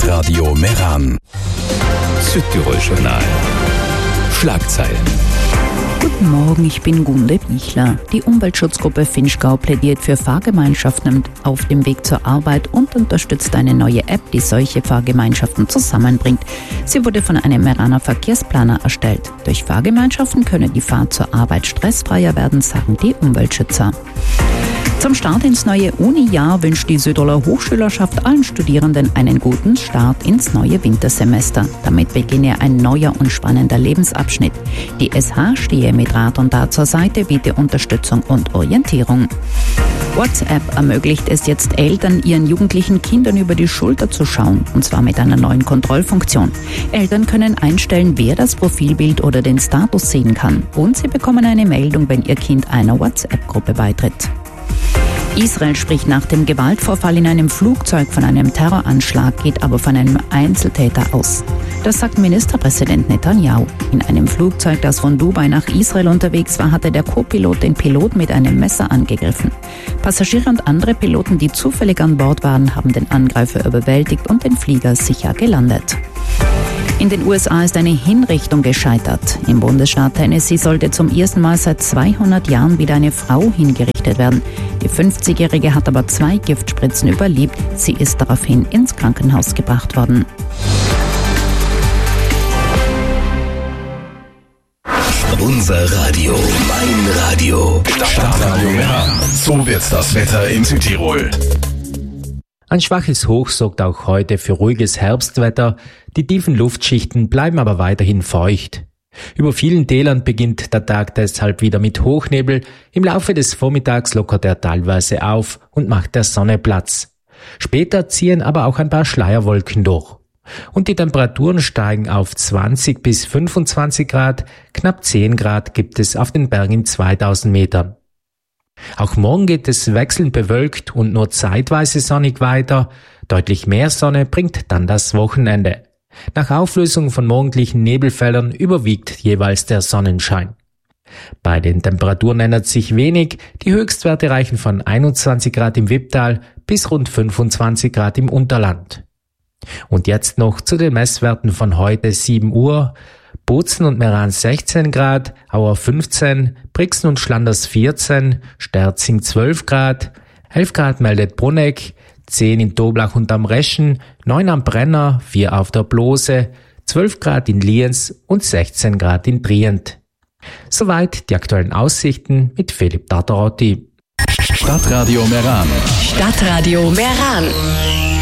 Stadtradio Meran. Südtirol Journal. Schlagzeilen. Guten Morgen, ich bin Gunde Bichler. Die Umweltschutzgruppe Vinschgau plädiert für Fahrgemeinschaften auf dem Weg zur Arbeit und unterstützt eine neue App, die solche Fahrgemeinschaften zusammenbringt. Sie wurde von einem Meraner Verkehrsplaner erstellt. Durch Fahrgemeinschaften könne die Fahrt zur Arbeit stressfreier werden, sagen die Umweltschützer. Zum Start ins neue Uni-Jahr wünscht die Südtiroler Hochschülerschaft allen Studierenden einen guten Start ins neue Wintersemester. Damit beginne ein neuer und spannender Lebensabschnitt. Die SH stehe mit Rat und Tat zur Seite, biete Unterstützung und Orientierung. WhatsApp ermöglicht es jetzt Eltern, ihren jugendlichen Kindern über die Schulter zu schauen, und zwar mit einer neuen Kontrollfunktion. Eltern können einstellen, wer das Profilbild oder den Status sehen kann, und sie bekommen eine Meldung, wenn ihr Kind einer WhatsApp-Gruppe beitritt. Israel spricht nach dem Gewaltvorfall in einem Flugzeug von einem Terroranschlag, geht aber von einem Einzeltäter aus. Das sagt Ministerpräsident Netanyahu. In einem Flugzeug, das von Dubai nach Israel unterwegs war, hatte der Co-Pilot den Pilot mit einem Messer angegriffen. Passagiere und andere Piloten, die zufällig an Bord waren, haben den Angreifer überwältigt und den Flieger sicher gelandet. In den USA ist eine Hinrichtung gescheitert. Im Bundesstaat Tennessee sollte zum ersten Mal seit 200 Jahren wieder eine Frau hingerichtet werden. Die 50-Jährige hat aber 2 Giftspritzen überlebt. Sie ist daraufhin ins Krankenhaus gebracht worden. Unser Radio, mein Radio. Stadtradio Meran. So wird das Wetter in Südtirol. Ein schwaches Hoch sorgt auch heute für ruhiges Herbstwetter. Die tiefen Luftschichten bleiben aber weiterhin feucht. Über vielen Tälern beginnt der Tag deshalb wieder mit Hochnebel. Im Laufe des Vormittags lockert er teilweise auf und macht der Sonne Platz. Später ziehen aber auch ein paar Schleierwolken durch. Und die Temperaturen steigen auf 20 bis 25 Grad. Knapp 10 Grad gibt es auf den Bergen in 2000 Metern. Auch morgen geht es wechselnd bewölkt und nur zeitweise sonnig weiter. Deutlich mehr Sonne bringt dann das Wochenende. Nach Auflösung von morgendlichen Nebelfeldern überwiegt jeweils der Sonnenschein. Bei den Temperaturen ändert sich wenig. Die Höchstwerte reichen von 21 Grad im Wipptal bis rund 25 Grad im Unterland. Und jetzt noch zu den Messwerten von heute 7 Uhr. Bozen und Meran 16 Grad, Auer 15, Brixen und Schlanders 14, Sterzing 12 Grad, 11 Grad meldet Brunegg, 10 in Toblach und am Reschen, 9 am Brenner, 4 auf der Blose, 12 Grad in Lienz und 16 Grad in Trient. Soweit die aktuellen Aussichten mit Philipp Tartarotti. Stadtradio Meran. Stadtradio Meran.